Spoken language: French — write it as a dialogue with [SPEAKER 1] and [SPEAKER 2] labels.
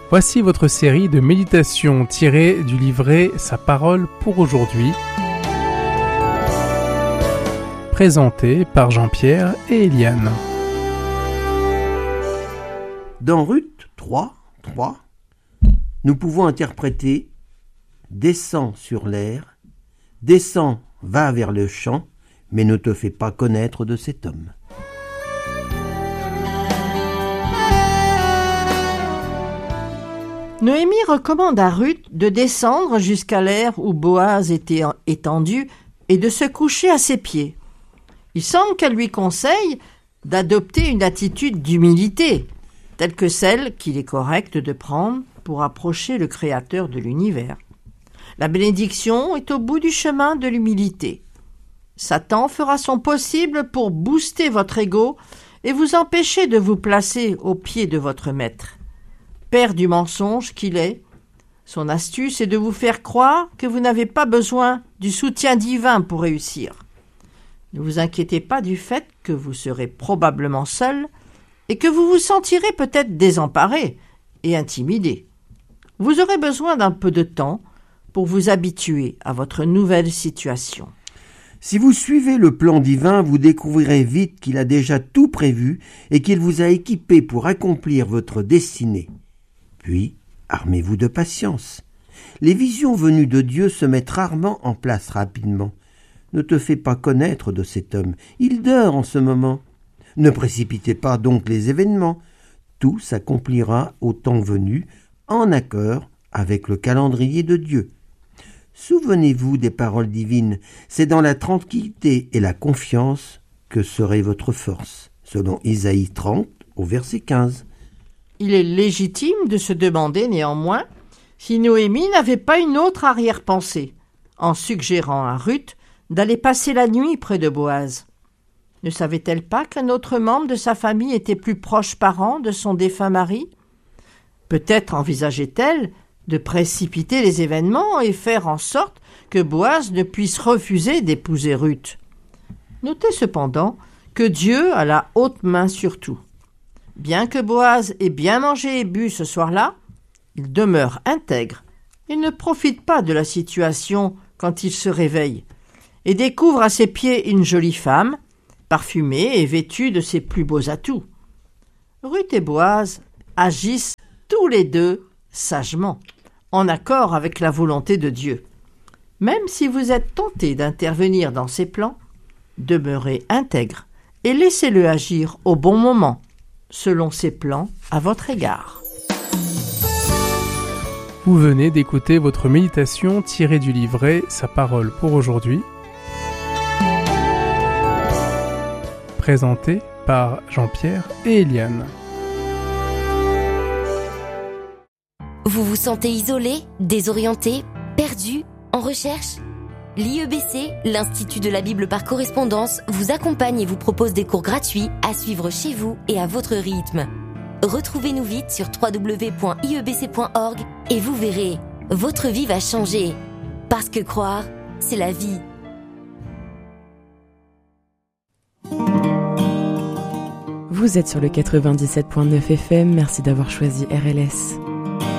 [SPEAKER 1] Voici votre série de méditations tirées du livret Sa parole pour aujourd'hui, présentée par Jean-Pierre et Eliane.
[SPEAKER 2] Dans Ruth 3, nous pouvons interpréter « Descends sur l'air, descends, va vers le champ, mais ne te fais pas connaître de cet homme. »
[SPEAKER 3] Noémie recommande à Ruth de descendre jusqu'à l'aire où Boaz était étendu et de se coucher à ses pieds. Il semble qu'elle lui conseille d'adopter une attitude d'humilité, telle que celle qu'il est correct de prendre pour approcher le Créateur de l'univers. La bénédiction est au bout du chemin de l'humilité. Satan fera son possible pour booster votre ego et vous empêcher de vous placer aux pieds de votre maître. Père du mensonge qu'il est, son astuce est de vous faire croire que vous n'avez pas besoin du soutien divin pour réussir. Ne vous inquiétez pas du fait que vous serez probablement seul et que vous vous sentirez peut-être désemparé et intimidé. Vous aurez besoin d'un peu de temps pour vous habituer à votre nouvelle situation.
[SPEAKER 2] Si vous suivez le plan divin, vous découvrirez vite qu'il a déjà tout prévu et qu'il vous a équipé pour accomplir votre destinée. Puis, armez-vous de patience. Les visions venues de Dieu se mettent rarement en place rapidement. Ne te fais pas connaître de cet homme, il dort en ce moment. Ne précipitez pas donc les événements. Tout s'accomplira au temps venu, en accord avec le calendrier de Dieu. Souvenez-vous des paroles divines, c'est dans la tranquillité et la confiance que serait votre force, selon Isaïe 30 au verset 15.
[SPEAKER 3] Il est légitime de se demander néanmoins si Noémie n'avait pas une autre arrière-pensée, en suggérant à Ruth d'aller passer la nuit près de Boaz. Ne savait-elle pas qu'un autre membre de sa famille était plus proche parent de son défunt mari ? Peut-être envisageait-elle de précipiter les événements et faire en sorte que Boaz ne puisse refuser d'épouser Ruth. Notez cependant que Dieu a la haute main sur tout. Bien que Boaz ait bien mangé et bu ce soir-là, il demeure intègre et ne profite pas de la situation quand il se réveille et découvre à ses pieds une jolie femme, parfumée et vêtue de ses plus beaux atouts. Ruth et Boaz agissent tous les deux sagement, en accord avec la volonté de Dieu. Même si vous êtes tenté d'intervenir dans ses plans, demeurez intègre et laissez-le agir au bon moment, selon ses plans à votre égard.
[SPEAKER 1] Vous venez d'écouter votre méditation tirée du livret Sa parole pour aujourd'hui, présentée par Jean-Pierre et Eliane.
[SPEAKER 4] Vous vous sentez isolé, désorienté, perdu, en recherche ? L'IEBC, l'Institut de la Bible par correspondance, vous accompagne et vous propose des cours gratuits à suivre chez vous et à votre rythme. Retrouvez-nous vite sur www.iebc.org et vous verrez, votre vie va changer. Parce que croire, c'est la vie.
[SPEAKER 5] Vous êtes sur le 97.9 FM, merci d'avoir choisi RLS.